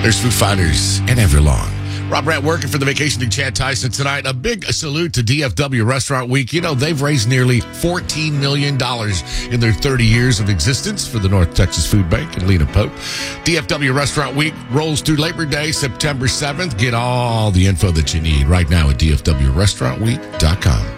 There's Food Fighters and Everlong. Rob Rat working for the Vacationing Chad Tyson tonight. A big salute to DFW Restaurant Week. You know, they've raised nearly $14 million in their 30 years of existence for the North Texas Food Bank and Lena Pope. DFW Restaurant Week rolls through Labor Day, September 7th. Get all the info that you need right now at dfwrestaurantweek.com.